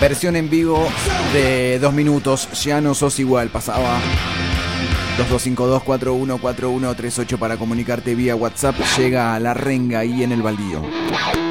Versión en vivo de 2 minutos. Ya no sos igual. Pasaba 2252-414138 para comunicarte vía WhatsApp. Llega La Renga ahí en el baldío.